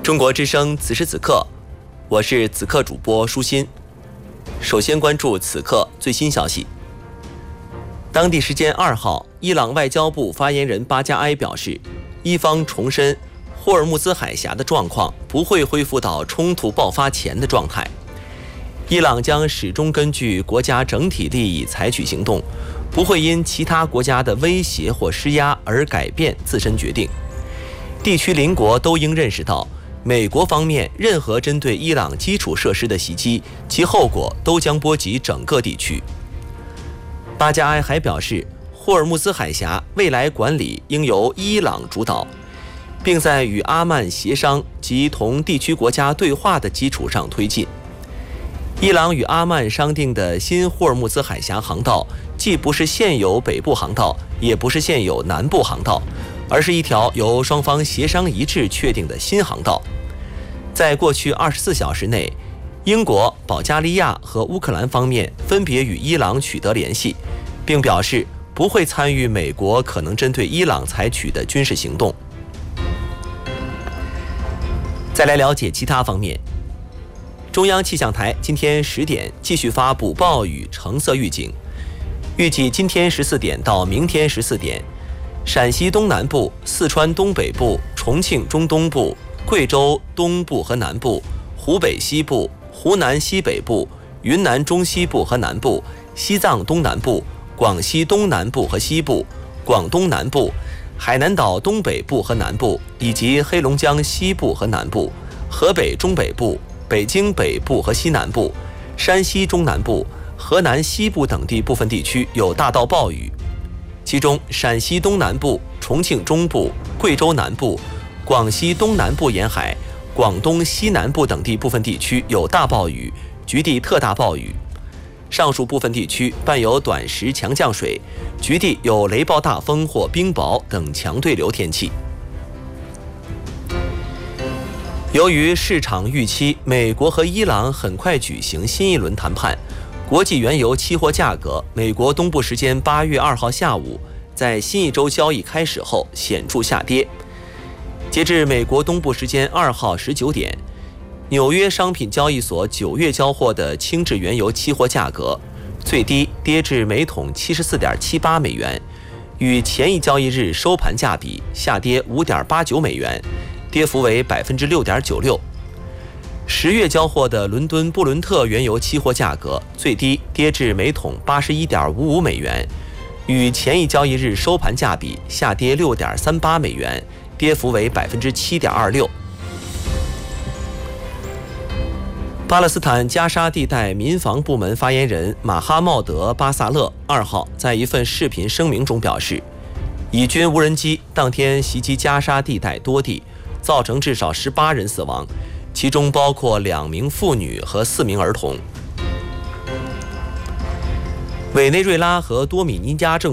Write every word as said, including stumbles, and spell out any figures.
中国之声此时此刻，我是此刻主播舒心。首先关注此刻最新消息。当地时间二号，伊朗外交部发言人巴加埃表示，伊方重申霍尔木兹海峡的状况不会恢复到冲突爆发前的状态。伊朗将始终根据国家整体利益采取行动，不会因其他国家的威胁或施压而改变自身决定。地区邻国都应认识到，美国方面任何针对伊朗基础设施的袭击，其后果都将波及整个地区。巴加埃还表示，霍尔木兹海峡未来管理应由伊朗主导，并在与阿曼协商及同地区国家对话的基础上推进。伊朗与阿曼商定的新霍尔木兹海峡航道，既不是现有北部航道，也不是现有南部航道，而是一条由双方协商一致确定的新航道。在过去二十四小时内，英国、保加利亚和乌克兰方面分别与伊朗取得联系，并表示不会参与美国可能针对伊朗采取的军事行动。再来了解其他方面。中央气象台今天十点继续发布暴雨橙色预警，预计今天十四点到明天十四点，陕西东南部、四川东北部、重庆中东部、贵州东部和南部、湖北西部、湖南西北部、云南中西部和南部、西藏东南部、广西东南部和西部、广东南部、海南岛东北部和南部，以及黑龙江西部和南部、河北中北部、北京北部和西南部、山西中南部、河南西部等地部分地区有大到暴雨，其中陕西东南部、重庆中部、贵州南部、广西东南部沿海、广东西南部等地部分地区有大暴雨，局地特大暴雨。上述部分地区伴有短时强降水，局地有雷暴大风或冰雹等强对流天气。由于市场预期美国和伊朗很快举行新一轮谈判，国际原油期货价格美国东部时间八月二号下午在新一周交易开始后显著下跌。截至美国东部时间二号十九点，纽约商品交易所九月交货的轻质原油期货价格最低跌至每桶七十四点七八美元，与前一交易日收盘价比下跌五点八九美元，跌幅为百分之六点九六。十月交货的伦敦布伦特原油期货价格最低跌至每桶八十一点五五美元，与前一交易日收盘价比下跌六点三八美元，跌幅为百分之七点二六。巴勒斯坦加沙地带民防部门发言人马哈茂德·巴萨勒二号在一份视频声明中表示，以军无人机当天袭击加沙地带多地，造成至少十八人死亡，其中包括两名妇女和四名儿童。委内瑞拉和多米尼加政